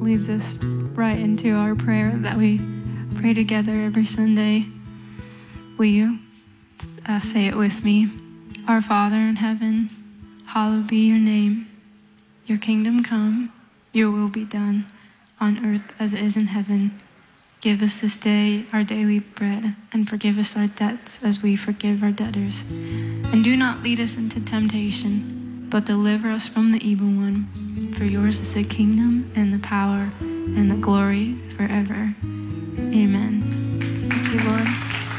leads us right into our prayer that we pray together every Sunday. Will you say it with me? Our Father in heaven, hallowed be your name. Your kingdom come, your will be done, on earth as it is in heaven. Give us this day our daily bread, and forgive us our debts as we forgive our debtors. And do not lead us into temptation, but deliver us from the evil one. For yours is the kingdom and the power and the glory forever. Amen. Thank you, Lord.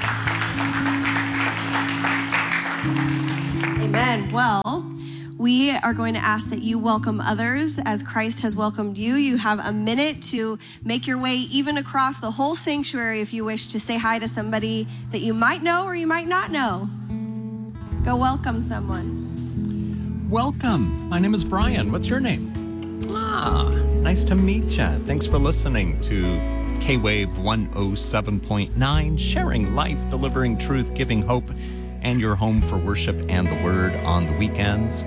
Amen. Well, we are going to ask that you welcome others as Christ has welcomed you. You have a minute to make your way even across the whole sanctuary if you wish to say hi to somebody that you might know or you might not know. Go welcome someone. Welcome. My name is Brian. What's your name? Nice to meet you. Thanks for listening to K-Wave 107.9, sharing life, delivering truth, giving hope, and your home for worship and the word on the weekends,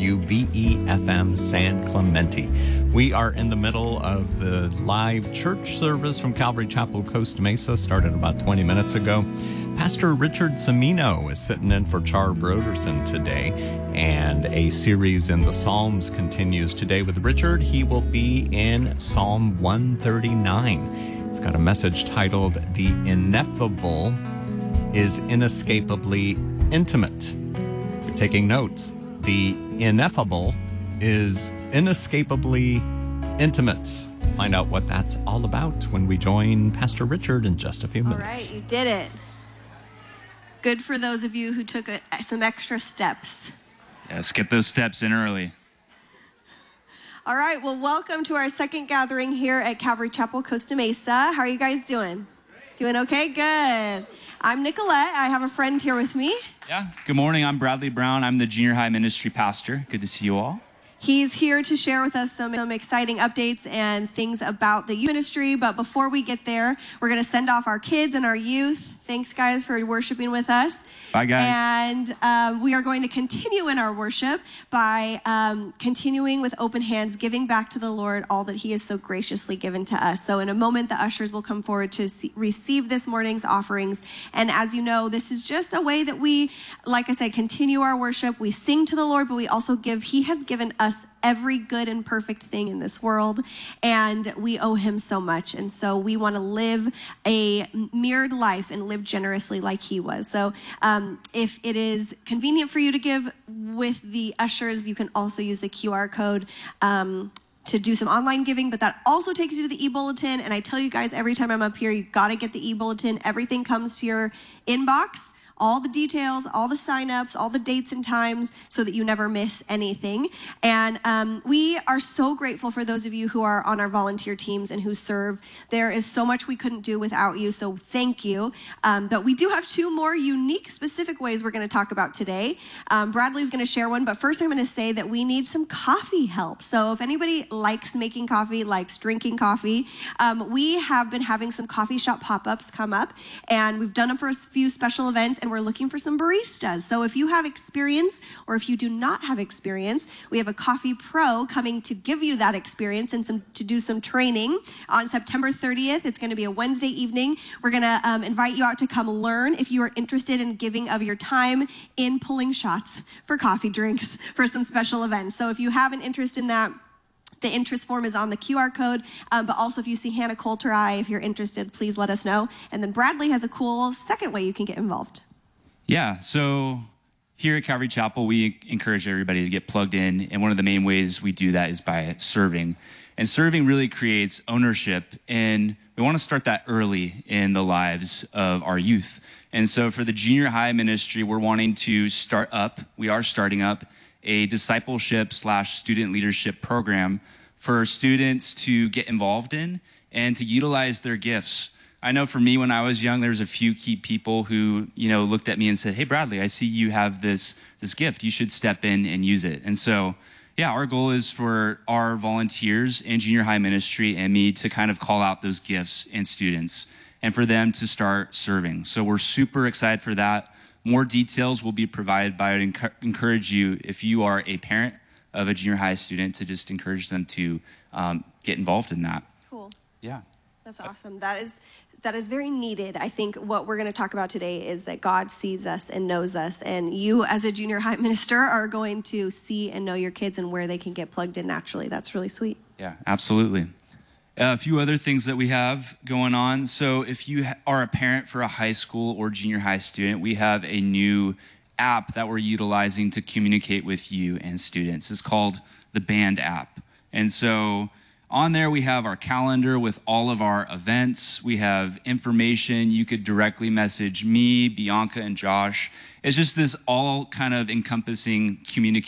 KWVE-FM San Clemente. We are in the middle of the live church service from Calvary Chapel, Costa Mesa, started about 20 minutes ago. Pastor Richard Cimino is sitting in for Char Broderson today, and a series in the Psalms continues today with Richard. He will be in Psalm 139. He's got a message titled, "The Ineffable is Inescapably Intimate." If you're taking notes, the ineffable is inescapably intimate. Find out what that's all about when we join Pastor Richard in just a few minutes. All right, you did it. Good for those of you who took some extra steps. Yes, get those steps in early. All right, well, welcome to our second gathering here at Calvary Chapel, Costa Mesa. How are you guys doing? Doing okay? Good. I'm Nicolette. I have a friend here with me. Yeah, good morning. I'm Bradley Brown. I'm the junior high ministry pastor. Good to see you all. He's here to share with us some exciting updates and things about the youth ministry. But before we get there, we're going to send off our kids and our youth. Thanks, guys, for worshiping with us. Bye, guys. And we are going to continue in our worship by continuing with open hands, giving back to the Lord all that he has so graciously given to us. So in a moment, the ushers will come forward to receive this morning's offerings. And as you know, this is just a way that we, like I said, continue our worship. We sing to the Lord, but we also give. He has given us every good and perfect thing in this world, and we owe him so much. And so we want to live a mirrored life and live generously like he was. So if it is convenient for you to give with the ushers, you can also use the QR code to do some online giving, but that also takes you to the e-bulletin. And I tell you guys, every time I'm up here, you got to get the e-bulletin. Everything comes to your inbox. All the details, all the signups, all the dates and times so that you never miss anything. And we are so grateful for those of you who are on our volunteer teams and who serve. There is so much we couldn't do without you, so thank you. But we do have two more unique, specific ways we're going to talk about today. Bradley's going to share one, but first I'm going to say that we need some coffee help. So if anybody likes making coffee, likes drinking coffee, we have been having some coffee shop pop-ups come up, and we've done them for a few special events, and we're looking for some baristas. So if you have experience, or if you do not have experience, we have a coffee pro coming to give you that experience and to do some training on September 30th. It's going to be a Wednesday evening. We're going to invite you out to come learn if you are interested in giving of your time in pulling shots for coffee drinks for some special events. So if you have an interest in that, the interest form is on the QR code, but also if you see Hannah Coulter, if you're interested, please let us know. And then Bradley has a cool second way you can get involved. Yeah, so here at Calvary Chapel, we encourage everybody to get plugged in, and one of the main ways we do that is by serving. And serving really creates ownership, and we want to start that early in the lives of our youth. And so for the junior high ministry, we are starting up a discipleship/student leadership program for students to get involved in and to utilize their gifts. I know for me, when I was young, there was a few key people who, looked at me and said, "Hey, Bradley, I see you have this gift. You should step in and use it." And so, yeah, our goal is for our volunteers in junior high ministry and me to kind of call out those gifts in students and for them to start serving. So we're super excited for that. More details will be provided, but I would encourage you, if you are a parent of a junior high student to just encourage them to get involved in that. Cool. Yeah. That's awesome. That is very needed. I think what we're going to talk about today is that God sees us and knows us, and you as a junior high minister are going to see and know your kids and where they can get plugged in naturally. That's really sweet. Yeah, absolutely. A few other things that we have going on. So if you are a parent for a high school or junior high student, we have a new app that we're utilizing to communicate with you and students. It's called the Band app. And so on there, we have our calendar with all of our events. We have information. You could directly message me, Bianca, and Josh. It's just this all kind of encompassing communication